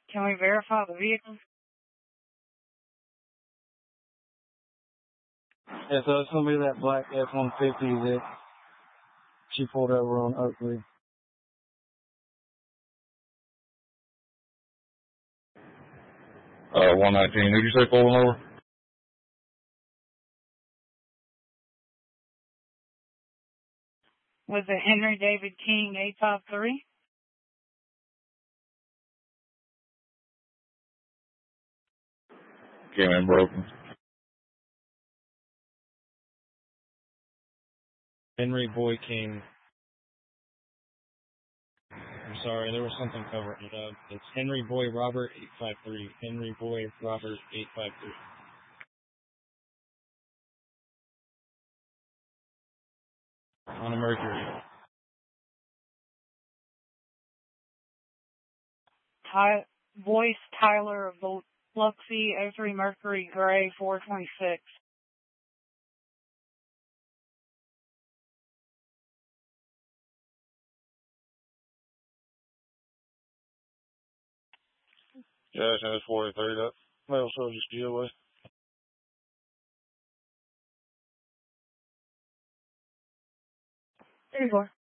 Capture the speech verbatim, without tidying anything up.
Can we verify the vehicle? Yeah, so it's going to be that black F one fifty that she pulled over on Oakley. Uh, one nineteen. Who'd you say pulling over? Was it Henry David King eight five three? Came in broken. Henry Boy King. I'm sorry, there was something covering it up. It's Henry Boy Robert eight five three. Henry Boy Robert eight five three. On a Mercury. Ty- Voice Tyler Biloxi oh three Mercury Gray four twenty-six. Yeah, it's forty-three. That mail shows just G O A. There you go.